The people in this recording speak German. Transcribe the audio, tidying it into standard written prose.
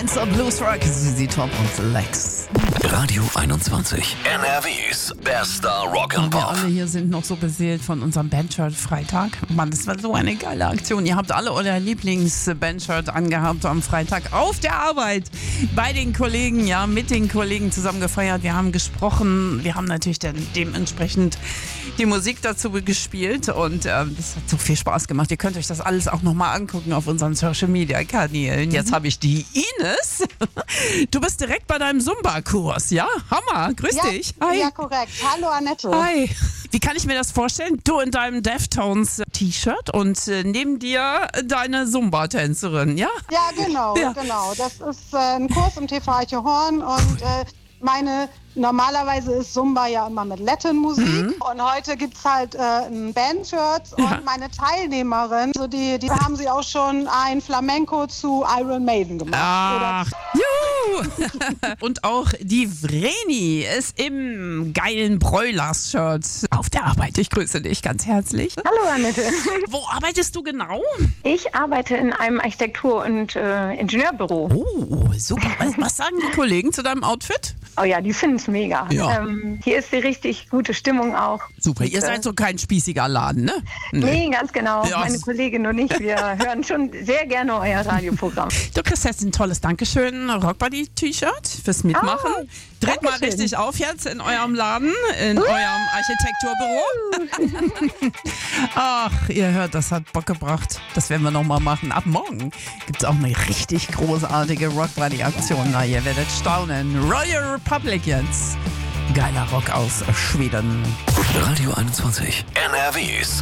Mainzer Blues Rock, ZZ Top und Lex. Radio 21. NRWs bester Rock and Wir Pop. alle hier sind noch so beseelt von unserem Bandshirt Freitag. Mann, das war so eine geile Aktion. Ihr habt alle euer Lieblings-Bandshirt angehabt am Freitag auf der Arbeit. Bei den Kollegen, ja, mit den Kollegen zusammen gefeiert. Wir haben gesprochen. Wir haben natürlich dann dementsprechend die Musik dazu gespielt. Und das hat so viel Spaß gemacht. Ihr könnt euch das alles auch nochmal angucken auf unseren Social-Media-Kanälen. Jetzt habe ich die Ines. Du bist direkt bei deinem Zumba-Kurs, ja? Hammer, grüß dich. Hi. Ja, korrekt. Hallo Annette. Hi. Wie kann ich mir das vorstellen? Du in deinem Deftones-T-Shirt und neben dir deine Zumba-Tänzerin, ja? Ja, genau, Ja. genau. Das ist ein Kurs im TV Eichhorn und normalerweise ist Zumba ja immer mit Latin-Musik und heute gibt es halt ein Bandshirt und meine Teilnehmerin, also die haben sie auch schon ein Flamenco zu Iron Maiden gemacht. Ach, juhu! Und auch die Vreni ist im geilen Broilers-Shirt auf der Arbeit. Ich grüße dich ganz herzlich. Hallo Annette. Wo arbeitest du genau? Ich arbeite in einem Architektur- und Ingenieurbüro. Oh, super. Was sagen die Kollegen zu deinem Outfit? Oh ja, die finden es mega. Ja. Hier ist die richtig gute Stimmung auch. Super, ihr seid so kein spießiger Laden, ne? Nee, ganz genau. Ja. Meine Kollegin und ich, wir hören schon sehr gerne euer Radioprogramm. Du kriegst jetzt ein tolles Dankeschön Rockbuddy-T-Shirt fürs Mitmachen. Dreht mal Dankeschön. richtig auf jetzt in eurem Laden, in eurem Architekturbüro. Ach, ihr hört, das hat Bock gebracht. Das werden wir nochmal machen. Ab morgen gibt es auch eine richtig großartige Rockbuddy-Aktion. Na, ihr werdet staunen. Royal Republic jetzt. Geiler Rock aus Schweden. Radio 21. NRWs